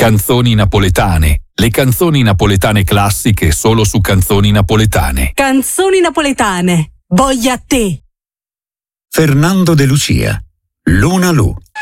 Canzoni napoletane. Le canzoni napoletane classiche solo su Canzoni Napoletane. Canzoni napoletane. Voglia a te. Fernando De Lucia. Luna Lu.